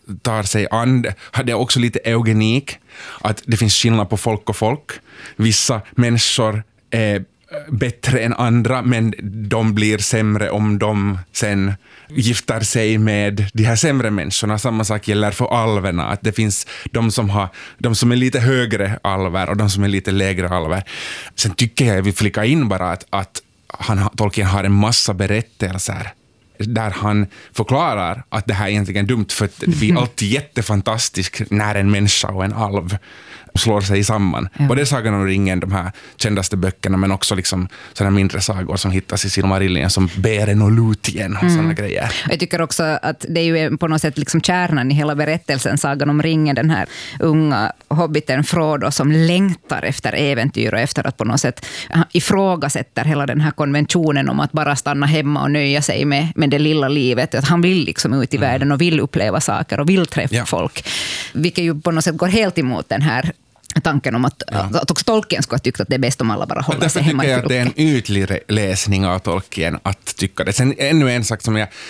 tar sig an. Det är också lite eugenik, att det finns skillnad på folk och folk. Vissa människor är bättre än andra, men de blir sämre om de sen gifter sig med de här sämre människorna. Samma sak gäller för alverna, att det finns de som är lite högre alver och de som är lite lägre alver. Sen tycker jag vill flika in bara att Tolkien har en massa berättelser där han förklarar att det här är egentligen dumt, för att det blir alltid jättefantastiskt när en människa och en alv slår sig samman. Både Sagan om ringen, de här kändaste böckerna, men också liksom sådana mindre sagor som hittas i Silmarillion som Beren och Lúthien och sådana grejer. Jag tycker också att det är ju på något sätt liksom kärnan i hela berättelsen, Sagan om ringen, den här unga hobbiten Frodo som längtar efter äventyr och efter att på något sätt ifrågasätter hela den här konventionen om att bara stanna hemma och nöja sig med det lilla livet. Att han vill liksom ut i världen och vill uppleva saker och vill träffa folk. Vilket ju på något sätt går helt emot den här tanken om att också Tolkien skulle ha tyckt att det är bäst om alla bara håller sig hemma. Därför tycker jag att det är en ytlig läsning av Tolkien att tycka det. Sen ännu en sak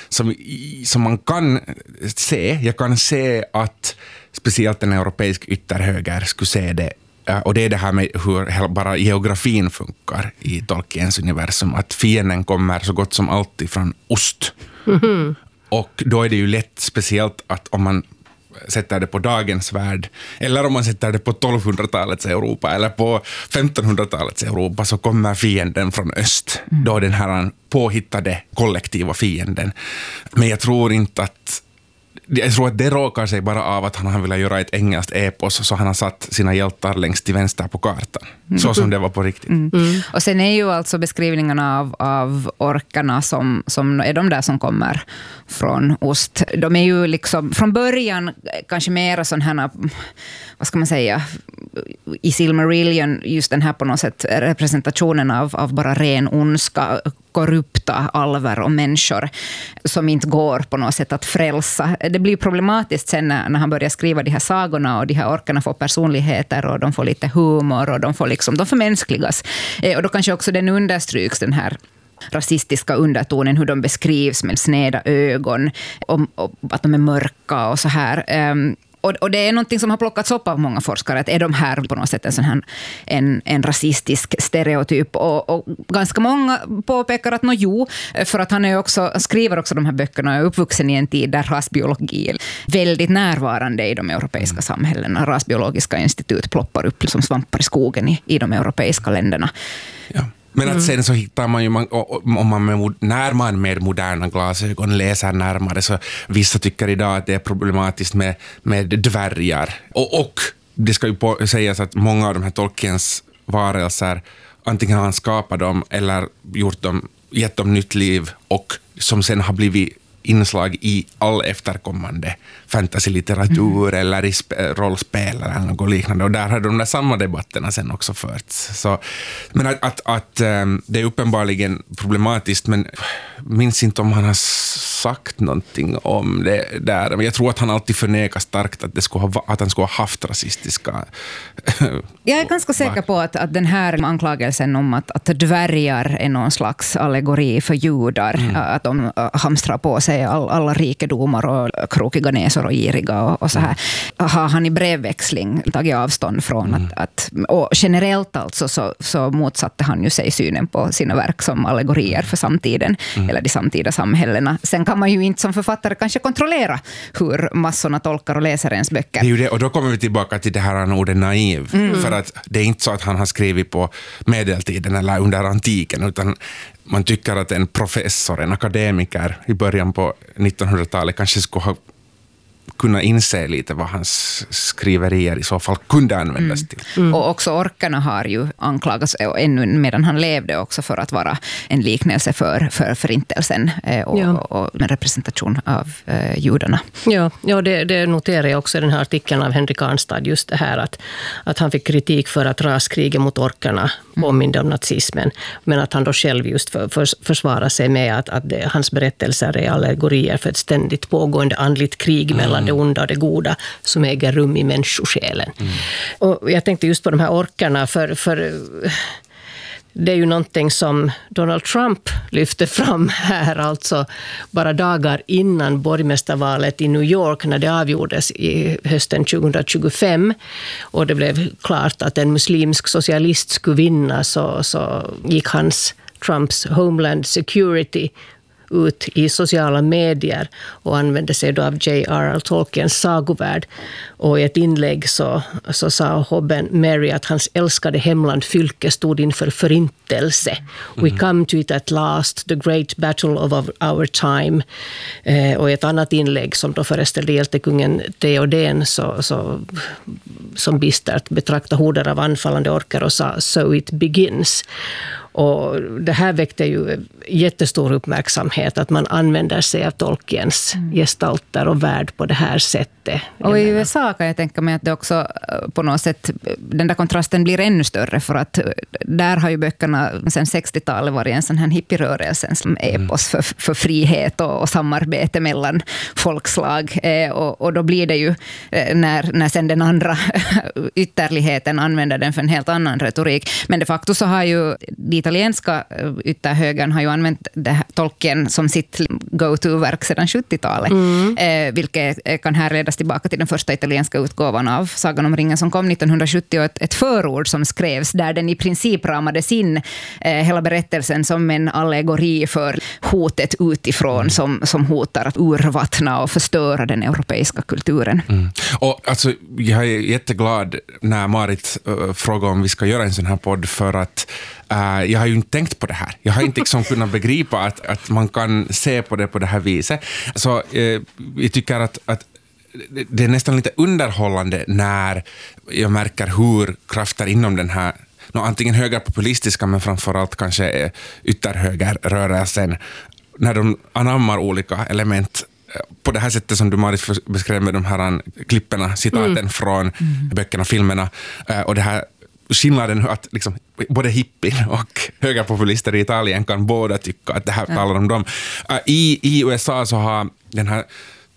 som man kan se. Jag kan se att speciellt en europeisk ytterhöger skulle se det. Och det är det här med hur bara geografin funkar i Tolkiens universum. Att fienden kommer så gott som alltid från ost. Mm-hmm. Och då är det ju lätt, speciellt att om man sätter det på dagens värld, eller om man sätter det på 1200-talets Europa eller på 1500-talets Europa, så kommer fienden från öst. Då den här påhittade kollektiva fienden. Men jag tror inte att det råkar sig bara av att han vill göra ett engelskt epos, så han har satt sina hjältar längst till vänster på kartan. Så som det var på riktigt. Och sen är ju alltså beskrivningarna av orkarna som är de där som kommer från ost. De är ju liksom från början kanske mera sån här, vad ska man säga, i Silmarillion, just den här på något sätt representationen av bara ren ondska, korrupta alver och människor som inte går på något sätt att frälsa. Det blir problematiskt sen när han börjar skriva de här sagorna och de här orkarna får personligheter och de får lite humor och de förmänskligas. Och då kanske också den understryks, den här rasistiska undertonen, hur de beskrivs med sneda ögon och att de är mörka och så här. Och det är någonting som har plockats upp av många forskare, att är de här på något sätt en sån här en rasistisk stereotyp, och ganska många påpekar att för att han är också, skriver också de här böckerna och är uppvuxen i en tid där rasbiologi är väldigt närvarande i de europeiska samhällena. Rasbiologiska institut ploppar upp som svampar i skogen i de europeiska länderna. Ja. Men att sen så hittar man ju, när man med moderna glasögon läser närmare, så vissa tycker idag att det är problematiskt med dvärgar. Och det ska ju sägas att många av de här Tolkiens varelser, antingen har han skapat dem eller gett dem nytt liv, och som sen har blivit inslag i all efterkommande fantasy-litteratur eller i rollspel eller något liknande. Och där har de där samma debatterna sen också förts. Så, men att det är uppenbarligen problematiskt, men minns inte om han har sagt någonting om det där. Men jag tror att han alltid förnekar starkt att han skulle ha haft rasistiska... Jag är ganska säker på att den här anklagelsen om att dvärgar är någon slags allegori för judar, att de hamstrar på sig alla rikedomar och krokiga näsor och giriga och så här, har han i brevväxling tagit avstånd från och generellt alltså så motsatte han ju sig synen på sina verk som allegorier för samtiden eller de samtida samhällena. Sen kan man ju inte som författare kanske kontrollera hur massorna tolkar och läser ens böcker. Det är ju det, och då kommer vi tillbaka till det här ordet naiv, för att det är inte så att han har skrivit på medeltiden eller under antiken, utan man tycker att en professor, en akademiker i början på 1900-talet kanske skulle ha kunna inse lite vad hans skriverier i så fall kunde användas till. Och också orkarna har ju anklagats ännu medan han levde också för att vara en liknelse för förintelsen och en representation av judarna. Ja, det noterar jag också i den här artikeln av Henrik Arnstad, just det här att han fick kritik för att raskriget mot orkarna påminde om nazismen, men att han då själv just försvarar sig med att hans berättelser är allegorier för ett ständigt pågående andligt krig mellan det onda och det goda som äger rum i människosjälen. Och jag tänkte just på de här orkarna, för det är ju någonting som Donald Trump lyfte fram här, alltså bara dagar innan borgmästarvalet i New York när det avgjordes i hösten 2025 och det blev klart att en muslimsk socialist skulle vinna, så gick Trumps Homeland Security ut i sociala medier och använde sig då av J.R.R. Tolkiens sagovärld. Och i ett inlägg så sa Hobben Mary att hans älskade hemland fylke stod inför förintelse. We come to it at last, the great battle of our time. Och i ett annat inlägg som då föreställde hjältekungen Theoden som bistert betraktade horder av anfallande orkar och sa so it begins. Och det här väckte ju jättestor uppmärksamhet att man använder sig av Tolkiens gestalter och värld på det här sättet. Och i USA kan jag tänka mig att det också på något sätt, den där kontrasten blir ännu större, för att där har ju böckerna sedan 60-talet varit en sån här hippierörelse som epos för frihet och samarbete mellan folkslag. Och då blir det ju, när sen den andra ytterligheten använder den för en helt annan retorik. Men de facto så har ju italienska ytterhögern har ju använt Tolkien som sitt go-to-verk sedan 70-talet. Vilket kan härledas tillbaka till den första italienska utgåvan av Sagan om ringen som kom 1970 och ett förord som skrevs där den i princip ramades in hela berättelsen som en allegori för hotet utifrån som hotar att urvattna och förstöra den europeiska kulturen. Och alltså, jag är jätteglad när Marit frågar om vi ska göra en sån här podd, för att jag har ju inte tänkt på det här. Jag har inte liksom kunnat begripa att man kan se på det här viset. Så jag tycker att det är nästan lite underhållande när jag märker hur krafter inom den här antingen högerpopulistiska men framförallt kanske ytterhögerrörelsen, när de anammar olika element på det här sättet som du, Marit, beskrev med de här klipperna, citaten från böckerna, filmerna, och det här skillnaden att liksom, både hippie och högerpopulister i Italien kan båda tycka att det här talar om dem. I USA så har den här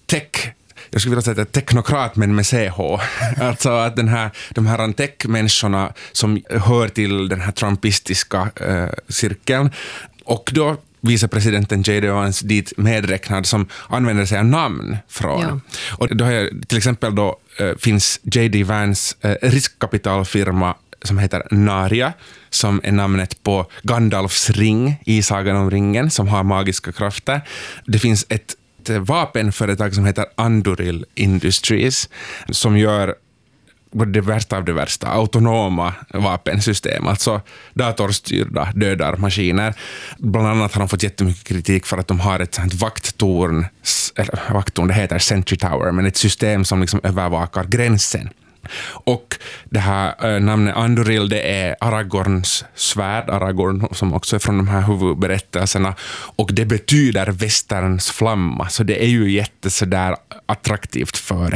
jag skulle vilja säga teknokrat men med CH. Alltså att de här tech-människorna som hör till den här trumpistiska cirkeln, och då vicepresidenten J.D. Vance dit medräknad, som använder sig av namn från. Ja. Och då har till exempel då finns J.D. Vance riskkapitalfirma som heter Narja, som är namnet på Gandalfs ring i Sagan om ringen, som har magiska krafter. Det finns ett vapenföretag som heter Anduril Industries som gör det värsta av det värsta, autonoma vapensystem, alltså datorstyrda dödarmaskiner. Bland annat har de fått jättemycket kritik för att de har ett sånt vakttorn, det heter Sentry Tower, men ett system som liksom övervakar gränsen. Och det här namnet Anduril, det är Aragorns svärd, Aragorn som också är från de här huvudberättelserna, och det betyder västerns flamma, så det är ju jättesådär attraktivt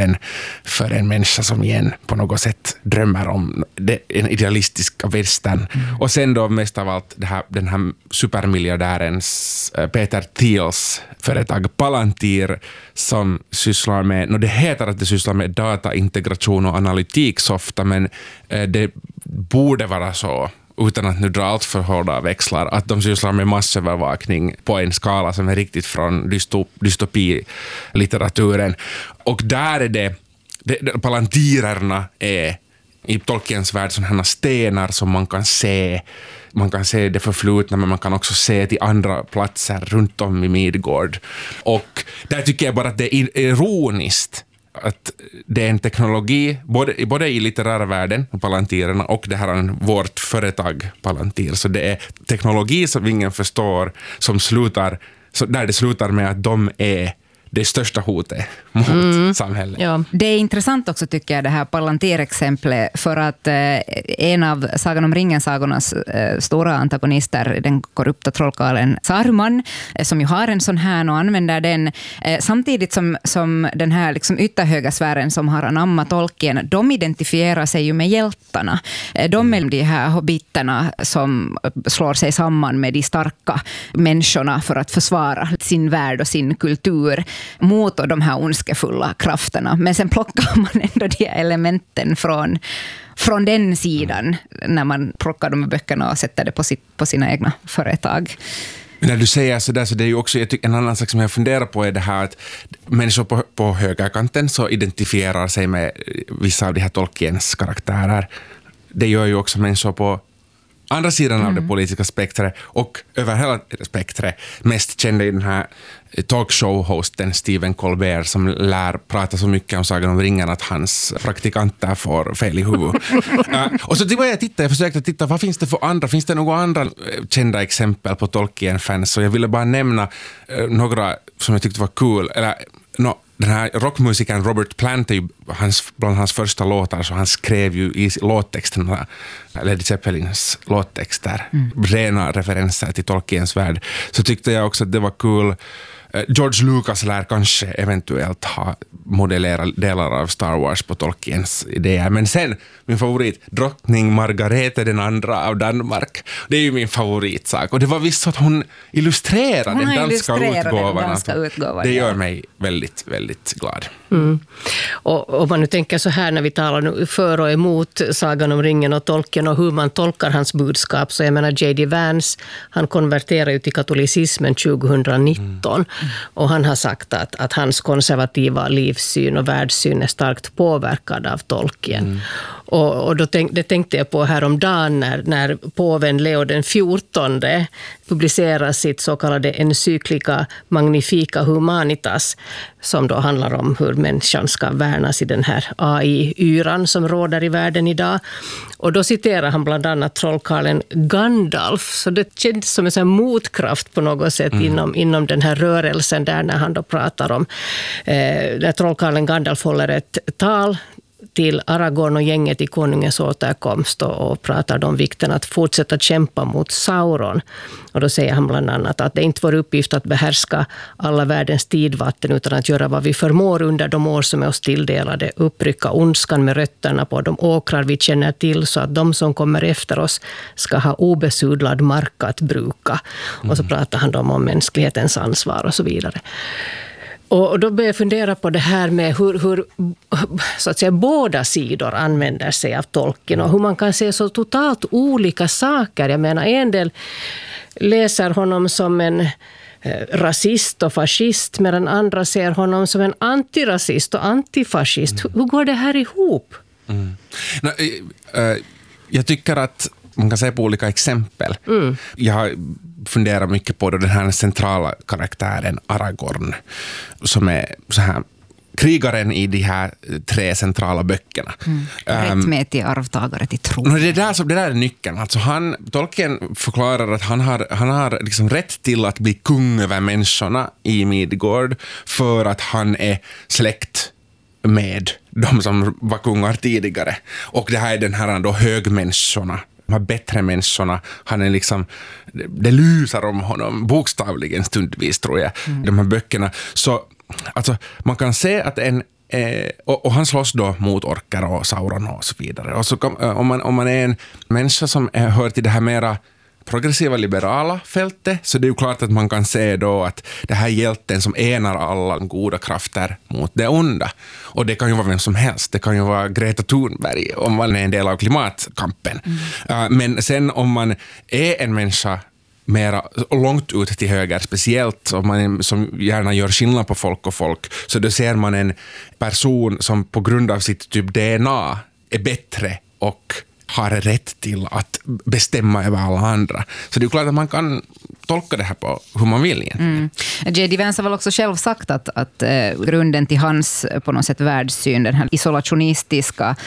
för en människa som igen på något sätt drömmer om en idealistisk västern. Och sen då mest av allt den här supermiljardärens Peter Thiels företag Palantir, som sysslar med, det heter att det sysslar med dataintegration och analytiksofta, men det borde vara så, utan att nu dra allt för hårda växlar, att de sysslar med massövervakning på en skala som är riktigt från dystopilitteraturen. Och där är det palantirerna är i Tolkiens värld sådana stenar som man kan se. Man kan se det förflutna, men man kan också se till andra platser runt om i Midgård. Och där tycker jag bara att det är ironiskt att det är en teknologi, både i litterära världen och palantirerna, och det här är vårt företag Palantir. Så det är teknologi som ingen förstår, där det slutar med att de är det största hotet mot samhället. Ja. Det är intressant också, tycker jag, det här Palantir-exemplet, för att en av Sagan om ringen-sagornas stora antagonister, den korrupta trollkarlen Saruman, som ju har en sån här och använder den, samtidigt som den här liksom ytterhögersfären som har anammat Tolkien, de identifierar sig ju med hjältarna. De är de här hobbiterna som slår sig samman med de starka människorna för att försvara sin värld och sin kultur. mot de här ondskefulla krafterna. Men sen plockar man ändå de elementen från den sidan när man plockar de här böckerna och sätter det på sina egna företag. När du säger sådär, så det är ju också, jag tycker, en annan sak som jag funderar på är det här att människor på högerkanten så identifierar sig med vissa av de här Tolkiens karaktärer. Det gör ju också människor på andra sidan av det politiska spektret och över hela spektret. Mest kända i den här talkshow-hosten Stephen Colbert som lär prata så mycket om Sagan om ringen att hans praktikanter får fel i huvudet. Och så jag försökte titta, vad finns det för andra? Finns det några andra kända exempel på Tolkien-fans? Så jag ville bara nämna några som jag tyckte var cool. Den här rockmusikern Robert Plant är ju bland hans första låtar, så han skrev ju i låttexten Led Zeppelins låttexter, rena referenser till Tolkiens värld. Så tyckte jag också att det var cool. George Lucas lär kanske eventuellt ha modellerat delar av Star Wars på Tolkiens idéer. Men sen, min favorit, drottning Margarete den andra av Danmark. Det är ju min favoritsak. Och det var visst så att hon illustrerade den danska utgåvan. Det gör mig väldigt, väldigt glad. Mm. Och om man nu tänker så här när vi talar nu för och emot Sagan om ringen och Tolkien och hur man tolkar hans budskap, så jag menar J.D. Vance, han konverterade ju till katolicismen 2019 och han har sagt att hans konservativa livssyn och världssyn är starkt påverkad av Tolkien. Och det tänkte jag på häromdagen när påven Leo den 14 publicerar sitt så kallade encyklika Magnifica Humanitas, som då handlar om hur människan ska värnas i den här AI-yran som råder i världen idag. Och då citerar han bland annat trollkarlen Gandalf, så det känns som en sån motkraft på något sätt inom den här rörelsen där, när han då pratar om där trollkarlen Gandalf håller ett tal till Aragorn och gänget i konungens återkomst och pratar om vikten att fortsätta kämpa mot Sauron. Och då säger han bland annat att det inte var uppgift att behärska alla världens tidvatten, utan att göra vad vi förmår under de år som är oss tilldelade, upprycka ondskan med rötterna på de åkrar vi känner till, så att de som kommer efter oss ska ha obesudlad mark att bruka. Och så pratar han om mänsklighetens ansvar och så vidare. Och då börjar jag fundera på det här med hur så att säga båda sidor använder sig av Tolkien och hur man kan se så totalt olika saker. Jag menar, en del läser honom som en rasist och fascist, medan andra ser honom som en antirasist och antifascist. Hur går det här ihop? Jag tycker att man kan säga på olika exempel. Jag har funderat mycket på den här centrala karaktären Aragorn, som är så här krigaren i de här 3 centrala böckerna. Rättmätig arvtagare till tron. Det där är nyckeln. Alltså Tolkien förklarar att han har liksom rätt till att bli kung över människorna i Midgård för att han är släkt med de som var kungar tidigare. Och det här är den här då högmänniskorna, de här bättre människorna. Han är liksom, det lusar om honom bokstavligen stundvis, tror jag, de här böckerna. Så alltså, man kan se att och han slåss då mot orker och Sauron och så vidare. Och så om man är en människa som hör till det här mera progressiva liberala fältet, så det är ju klart att man kan se då att det här är hjälten som enar alla goda krafter mot det onda. Och det kan ju vara vem som helst. Det kan ju vara Greta Thunberg om man är en del av klimatkampen. Men sen om man är en människa mera långt ut till höger, speciellt om man som gärna gör skillnad på folk och folk, så då ser man en person som på grund av sitt typ DNA är bättre och har rätt till att bestämma över alla andra. Så det är klart att man kan tolka det här på hur man vill egentligen. J.D. Vance har väl också själv sagt att grunden till hans på något sätt världssyn, den här isolationistiska,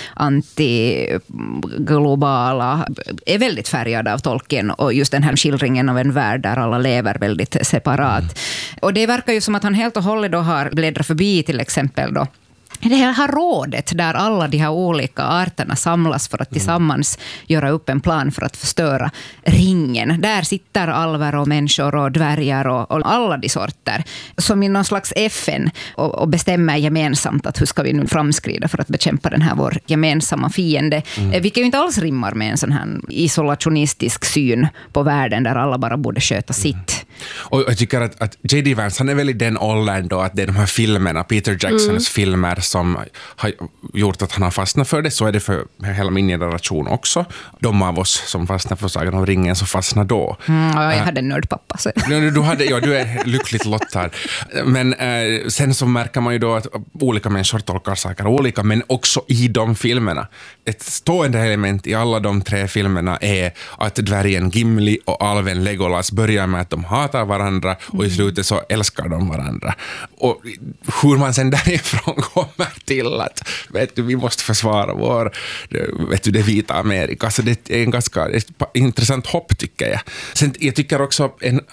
antiglobala, är väldigt färgad av Tolkien och just den här skildringen av en värld där alla lever väldigt separat. Och det verkar ju som att han helt och hållet då har bläddrat förbi till exempel då det här rådet där alla de här olika arterna samlas för att tillsammans göra upp en plan för att förstöra ringen. Där sitter alver och människor och dvärgar och alla de sorter som i någon slags FN och bestämmer gemensamt att hur ska vi nu framskrida för att bekämpa den här vår gemensamma fiende. Vilket ju inte alls rimmar med en sån här isolationistisk syn på världen där alla bara borde sköta sitt. Och jag tycker att J.D. Vance, han är väl i den åldern då att det är de här filmerna, Peter Jacksons filmer som har gjort att han har fastnat för det. Så är det för hela min generation också. De av oss som fastnar för Sagan om ringen så fastnar då. Jag hade en nördpappa. Så. Du är lyckligt lottad. Men sen så märker man ju då att olika människor tolkar saker olika, men också i de filmerna. Ett stående element i alla de 3 filmerna är att dvärgen Gimli och alven Legolas börjar med att de hatar varandra och i slutet så älskar de varandra. Och hur man sen därifrån kommer till att vi måste försvara det vita Amerika. Så det är en ganska intressant hopp tycker jag. Sen jag tycker också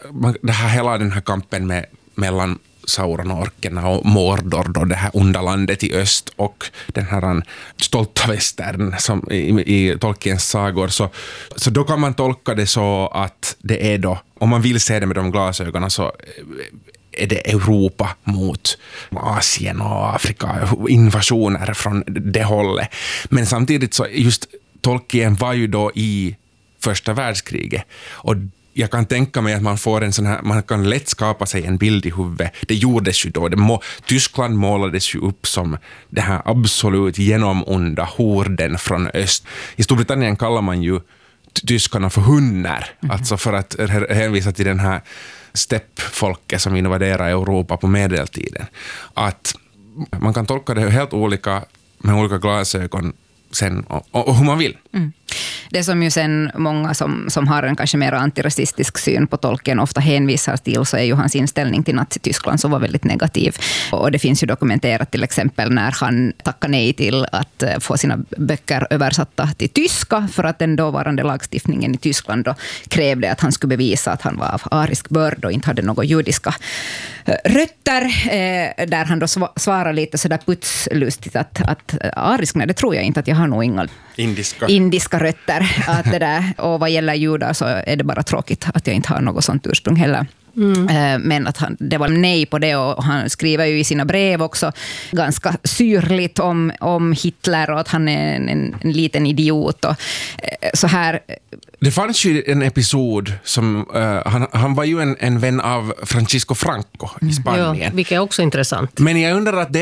hela den här kampen mellan Sauron och orkerna och Mordor då, det här onda landet i öst och den här stolta västern som i Tolkiens sagor, så då kan man tolka det så att det är då, om man vill se det med de glasögonen, så är det Europa mot Asien och Afrika, invasioner från det hållet. Men samtidigt så just Tolkien var ju då i första världskriget, och jag kan tänka mig att man får en sån här, man kan lätt skapa sig en bild i huvudet. Det gjordes ju då. Tyskland målades ju upp som det här absolut genomonda horden från öst. I Storbritannien kallar man ju tyskarna för hunnar. Alltså för att hänvisa till den här steppfolket som invaderade Europa på medeltiden. Att man kan tolka det helt olika med olika glasögon sen och hur man vill. Det som ju sen många som har en kanske mer antirasistisk syn på Tolkien ofta hänvisar till, så är ju hans inställning till Nazityskland som var väldigt negativ. Och det finns ju dokumenterat till exempel när han tackade nej till att få sina böcker översatta till tyska, för att den dåvarande lagstiftningen i Tyskland då krävde att han skulle bevisa att han var av arisk börd och inte hade några judiska rötter, där han då svarar lite sådär putslustigt att arisk, nej det tror jag inte, att jag har nog inga indiska rötter. Att det där, och vad gäller judar så är det bara tråkigt att jag inte har något sånt ursprung heller. Men att det var nej på det, och han skriver ju i sina brev också ganska syrligt om Hitler och att han är en liten idiot och så här. Det fanns ju en episod som han var ju en vän av Francisco Franco i Spanien. Ja, vilket är också intressant. Men jag undrar att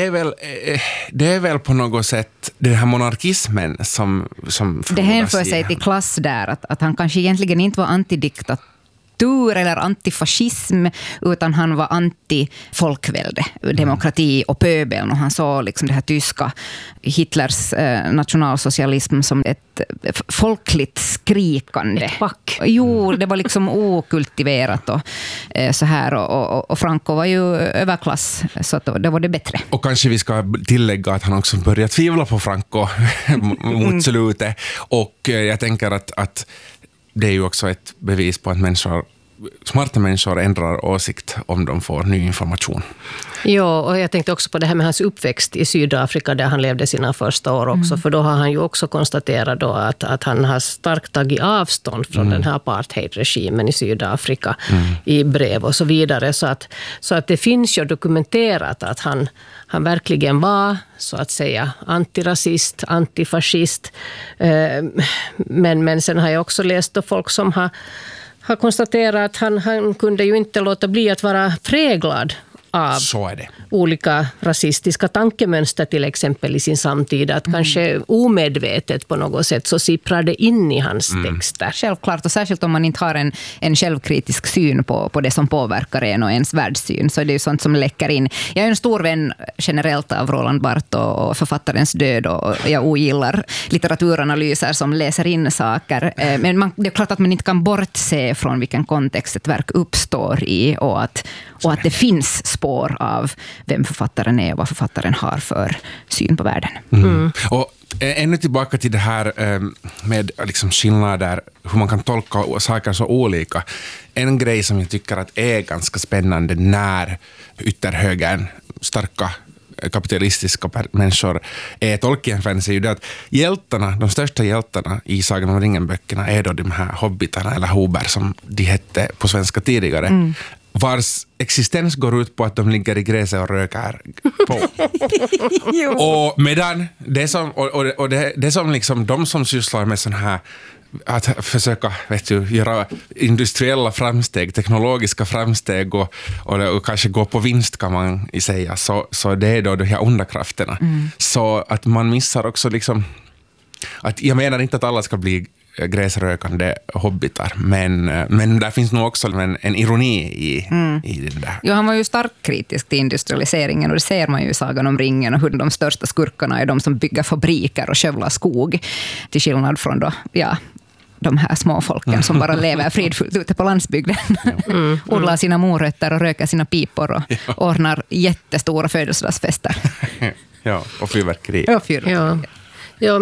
det är väl på något sätt den här monarkismen som det hänför sig till klass där, att han kanske egentligen inte var antidiktator eller antifascism, utan han var anti-folkvälde, demokrati och pöbeln, och han såg liksom det här tyska Hitlers nationalsocialism som ett folkligt skrikande. Jo, det var liksom okultiverat och så här, och Franco var ju överklass, så att det var det bättre. Och kanske vi ska tillägga att han också började tvivla på Franco mot slutet, och jag tänker att det är ju också ett bevis på att smarta människor ändrar åsikt om de får ny information. Ja, och jag tänkte också på det här med hans uppväxt i Sydafrika där han levde sina första år också. För då har han ju också konstaterat då att han har starkt tagit avstånd från den här apartheidregimen i Sydafrika i brev och så vidare. Så att det finns ju dokumenterat att han verkligen var, så att säga, antirasist, antifascist. Men sen har jag också läst då folk som har konstaterat att han kunde ju inte låta bli att vara präglad av olika rasistiska tankemönster till exempel i sin samtid, att kanske omedvetet på något sätt så sipprar det in i hans texter. Självklart, och särskilt om man inte har en självkritisk syn på det som påverkar en och ens världssyn, så är det ju sånt som läcker in. Jag är en stor vän generellt av Roland Barthes och författarens död, och jag ogillar litteraturanalyser som läser in saker. Men det är klart att man inte kan bortse från vilken kontext ett verk uppstår i, och att det finns spår av vem författaren är och vad författaren har för syn på världen. Och ännu tillbaka till det här med liksom skillnader, hur man kan tolka saker så olika. En grej som jag tycker att är ganska spännande när ytterhögern, starka kapitalistiska människor är Tolkien-fans är ju det att de största hjältarna i Sagan om ringen-böckerna är då de här hobbitarna eller hober som de hette på svenska tidigare. Vars existens går ut på att de ligger i gräset och röker på. Och medan det som liksom de som sysslar med sån här att försöka göra industriella framsteg, teknologiska framsteg och kanske gå på vinst kan man säga, så det är då de här onda krafterna. Så att man missar också liksom att jag menar inte att alla ska bli gräsrökande hobbitar, men där finns nog också en ironi i det där. Ja, han var ju starkt kritisk till industrialiseringen och det ser man ju i Sagan om ringen och hur de största skurkarna är de som bygger fabriker och skövlar skog till skillnad från då, de här småfolken som bara lever fridfullt ute på landsbygden. Odlar sina morötter och röker sina pipor och ordnar jättestora födelsedagsfester. Ja, och fyrverkeri. Ja.